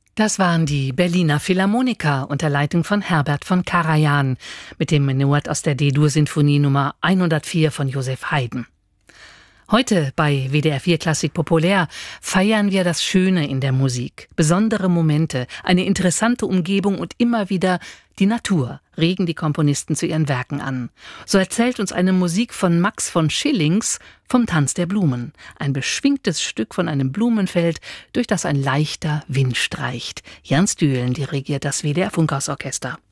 Das waren die Berliner Philharmoniker unter Leitung von Herbert von Karajan mit dem Menuett aus der D-Dur-Sinfonie Nummer 104 von Joseph Haydn. Heute bei WDR 4 Klassik Populär feiern wir das Schöne in der Musik. Besondere Momente, eine interessante Umgebung und immer wieder die Natur regen die Komponisten zu ihren Werken an. So erzählt uns eine Musik von Max von Schillings vom Tanz der Blumen. Ein beschwingtes Stück von einem Blumenfeld, durch das ein leichter Wind streicht. Jan Stühlen dirigiert das WDR Funkhausorchester.